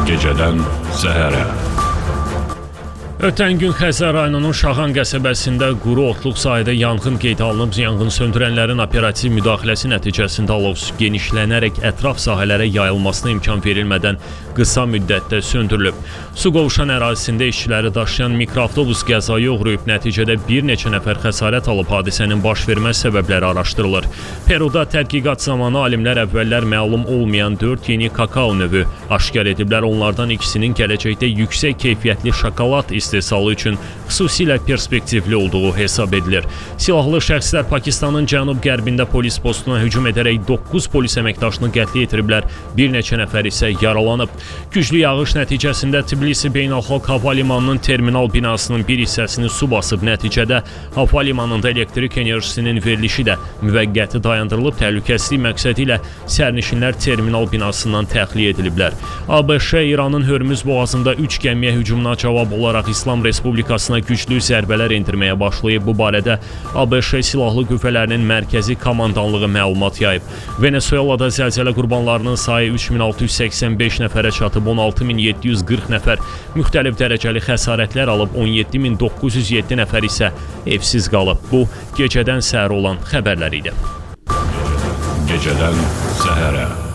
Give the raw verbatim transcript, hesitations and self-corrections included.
Gecədən səhərə. Ötən gün Xəzər rayonunun Şaxan qəsəbəsində quru otluq sahədə yanğın qeydə alınıb. Yanğın söndürənlərin operativ müdaxiləsi nəticəsində alov genişlənərək ətraf sahələrə yayılmasına imkan verilmədən qısa müddətdə söndürülüb. Su qovuşan ərazisində işçiləri daşıyan mikroavtobus qəzaya uğrayıb. Nəticədə bir neçə nəfər xəsarət alıb. Hadisənin baş vermə səbəbləri araşdırılır. Peruda tədqiqat zamanı alimlər əvvəllər məlum olmayan dörd yeni kakao növü aşkar ediblər. Onlardan ikisinin gələcəkdə yüksək keyfiyyətli şokolad istehsalı üçün xüsusilə perspektivli olduğu hesab edilir. Silahlı şəxslər Pakistanın cənub-qərbində polis postuna hücum edərək doqquz polis əməkdaşını qətlə yetiriblər, bir neçə nəfər isə yaralanıb. Güclü yağış nəticəsində Tbilisi Beynəlxalq Hava Limanının terminal binasının bir hissəsini su basıb. Nəticədə hava limanında elektrik enerjisinin verilişi də müvəqqəti dayandırılıb. Təhlükəsizlik məqsədi ilə sərnişinlər terminal binasından təxliyə ediliblər. ABŞ İranın Hörmüz boğazında üç gəmiyə hücumuna cavab olaraq İslam Respublikasına güclü zərbələr endirməyə başlayıb. Bu barədə ABŞ Silahlı Qüvvələrinin Mərkəzi Komandanlığı məlumat yayıb. Venezuelada zəlzələ qurbanlarının sayı üç min altı yüz səksən beş nəfərə çatıb, on altı min yeddi yüz qırx nəfər müxtəlif dərəcəli xəsarətlər alıb, on yeddi min doqquz yüz yeddi nəfər isə evsiz qalıb. Bu, gecədən səhər olan xəbərlər idi. Gecədən səhərə.